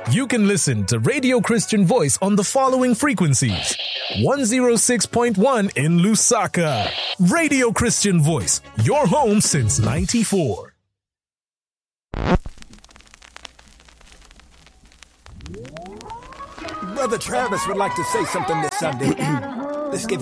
You can listen to Radio Christian Voice on the following frequencies. 106.1 in Lusaka. Radio Christian Voice, your home since 94. Brother Travis would like to say something this Sunday. Let's give him